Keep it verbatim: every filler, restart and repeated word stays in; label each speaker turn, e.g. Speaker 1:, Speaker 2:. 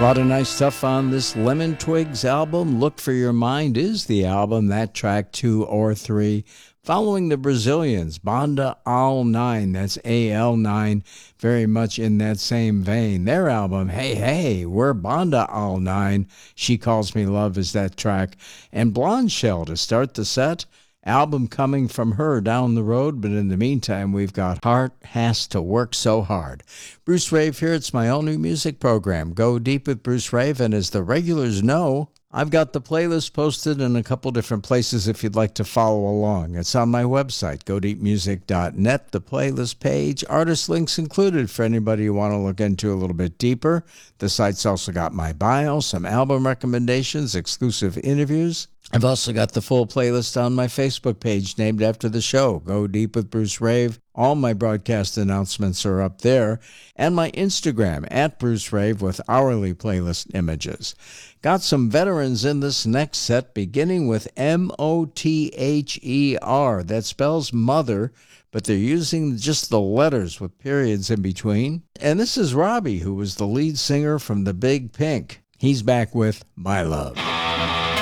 Speaker 1: A lot of nice stuff on this Lemon Twigs album. Look for Your Mind is the album, that track two or three. Following the Brazilians, Banda Al nine, that's A L nine, very much in that same vein. Their album, Hey Hey, we're Banda Al nine, She Calls Me Love is that track. And Blonde Shell to start the set. Album coming from her down the road, but in the meantime, we've got Heart Has to Work So Hard. Bruce Rave here. It's my all-new music program, Go Deep with Bruce Rave, and as the regulars know, I've got the playlist posted in a couple different places if you'd like to follow along. It's on my website, go deep music dot net, the playlist page, artist links included for anybody you want to look into a little bit deeper. The site's also got my bio, some album recommendations, exclusive interviews. I've also got the full playlist on my Facebook page named after the show, Go Deep with Bruce Rave. All my broadcast announcements are up there. And my Instagram, at Bruce Rave, with hourly playlist images. Got some veterans in this next set, beginning with M O T H E R. That spells mother, but they're using just the letters with periods in between. And this is Robbie, who was the lead singer from The Big Pink. He's back with My Love.